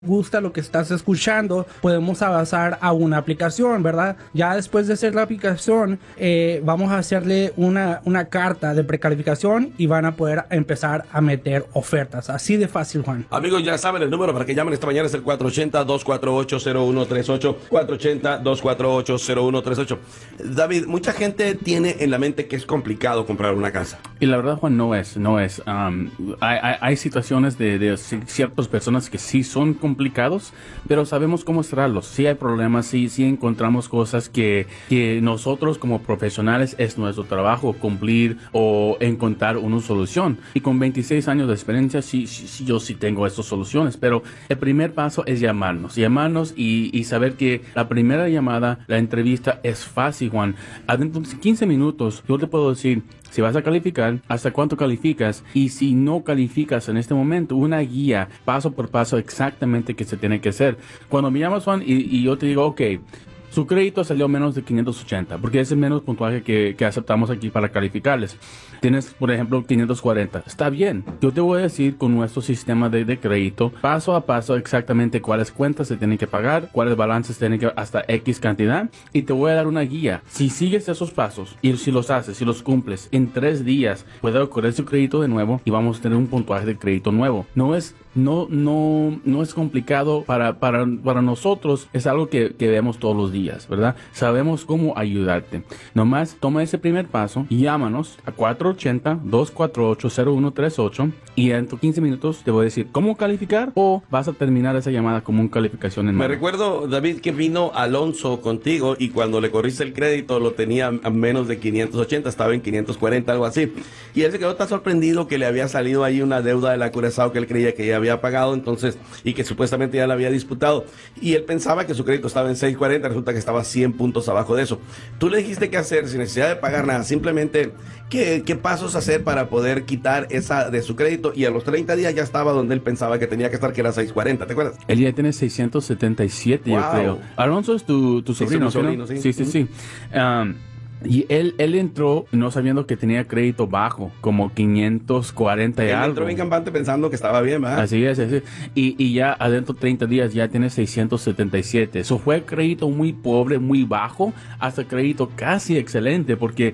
gusta lo que estás escuchando, podemos avanzar a una aplicación, ¿verdad? Ya después de hacer la aplicación, vamos a hacerle una carta de precalificación y van a poder empezar a meter ofertas. Así de fácil, Juan. Amigos, ya saben el número para que llamen esta mañana, es el 480-248-0138, 480-248-0138. David, mucha gente tiene en la mente que es complicado comprar una casa. Y la verdad, Juan, no es. Hay situaciones de ciertas personas que sí son complicados, pero sabemos cómo cerrarlos. Si hay problemas, si encontramos cosas que nosotros como profesionales es nuestro trabajo cumplir o encontrar una solución. Y con 26 años de experiencia, yo sí tengo estas soluciones, pero el primer paso es llamarnos y saber que la primera llamada, la entrevista es fácil, Juan. Adentro de 15 minutos, yo te puedo decir si vas a calificar, hasta cuánto calificas, y si no calificas en este momento, una guía paso por paso exactamente que se tiene que hacer. Cuando me llamas, Juan, y yo te digo, ok, su crédito salió menos de 580, porque es el menos puntuaje que aceptamos aquí para calificarles. Tienes, por ejemplo, 540. Está bien. Yo te voy a decir con nuestro sistema de crédito, paso a paso, exactamente cuáles cuentas se tienen que pagar, cuáles balances tienen que hasta X cantidad, y te voy a dar una guía. Si sigues esos pasos, y si los haces, si los cumples, en 3 días puede ocurrir su crédito de nuevo y vamos a tener un puntuaje de crédito nuevo. No es complicado para nosotros, es algo que vemos todos los días, ¿verdad? Sabemos cómo ayudarte. Nomás toma ese primer paso y llámanos a 480-248-0138 y en 15 minutos te voy a decir cómo calificar o vas a terminar esa llamada como una calificación en Me mano. recuerdo, David, que vino Alonso contigo y cuando le corriste el crédito lo tenía a menos de 580, estaba en 540, algo así. Y él se quedó tan sorprendido que le había salido ahí una deuda de la Curazao que él creía que ya había pagado, entonces, y que supuestamente ya la había disputado. Y él pensaba que su crédito estaba en 640, resulta que estaba 100 puntos abajo de eso. Tú le dijiste qué hacer sin necesidad de pagar nada, simplemente qué pasos hacer para poder quitar esa de su crédito, y a los 30 días ya estaba donde él pensaba que tenía que estar, que era 640, ¿te acuerdas? Él ya tiene 677, Wow. yo creo. Alonso es tu sobrino, Sí, sobrino, ¿no? sí. Sí. Y él entró no sabiendo que tenía crédito bajo, como 540 y Él algo. entró bien campante pensando que estaba bien, ¿verdad? Así es. Y ya adentro de 30 días ya tiene 677. Eso fue crédito muy pobre, muy bajo, hasta crédito casi excelente, porque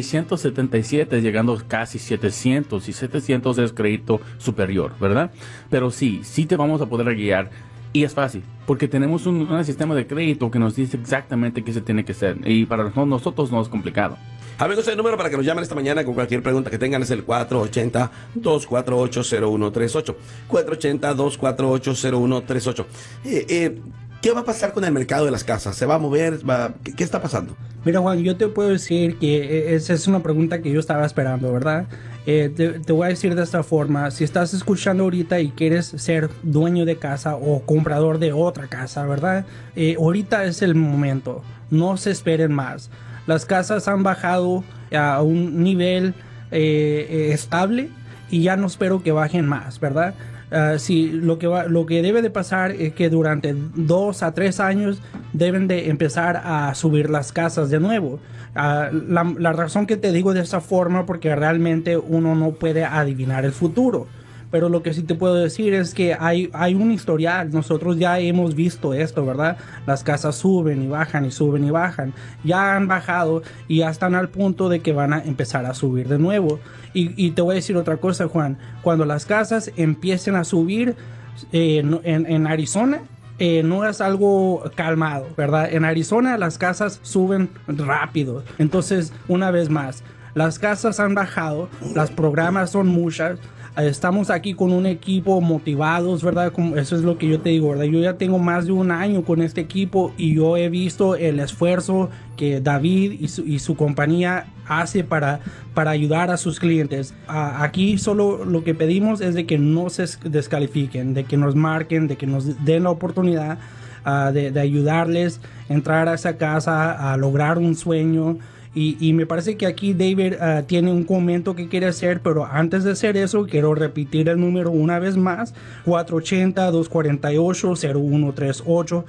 677 llegando casi 700, y 700 es crédito superior, ¿verdad? Pero sí te vamos a poder guiar. Y es fácil, porque tenemos un sistema de crédito que nos dice exactamente qué se tiene que hacer. Y para nosotros no es complicado. Amigos, el número para que nos llamen esta mañana con cualquier pregunta que tengan es el 480-248-0138. 480-248-0138. ¿Qué va a pasar con el mercado de las casas? ¿Se va a mover? ¿Qué está pasando? Mira, Juan, yo te puedo decir que esa es una pregunta que yo estaba esperando, ¿verdad? Te voy a decir de esta forma: si estás escuchando ahorita y quieres ser dueño de casa o comprador de otra casa, ¿verdad? Ahorita es el momento, no se esperen más. Las casas han bajado a un nivel estable y ya no espero que bajen más, ¿verdad? Sí, lo que debe de pasar es que durante 2 a 3 años deben de empezar a subir las casas de nuevo. La razón que te digo de esa forma, porque realmente uno no puede adivinar el futuro. Pero lo que sí te puedo decir es que hay un historial. Nosotros ya hemos visto esto, ¿verdad? Las casas suben y bajan y suben y bajan. Ya han bajado y ya están al punto de que van a empezar a subir de nuevo. Y te voy a decir otra cosa, Juan. Cuando las casas empiecen a subir en Arizona, no es algo calmado, ¿verdad? En Arizona las casas suben rápido. Entonces, una vez más, las casas han bajado, las programas son muchas. Estamos aquí con un equipo motivados, ¿verdad? Eso es lo que yo te digo, ¿verdad? Yo ya tengo más de 1 año con este equipo y yo he visto el esfuerzo que David y su compañía hace para ayudar a sus clientes. Aquí solo lo que pedimos es de que no se descalifiquen, de que nos marquen, de que nos den la oportunidad de ayudarles a entrar a esa casa, a lograr un sueño. Y me parece que aquí David tiene un comentario que quiere hacer, pero antes de hacer eso, quiero repetir el número una vez más: 480-248-0138.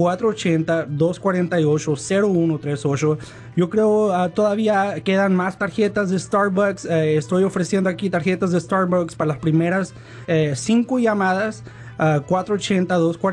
480-248-0138. Yo creo todavía quedan más tarjetas de Starbucks. Estoy ofreciendo aquí tarjetas de Starbucks para las primeras 5 llamadas. 480-240.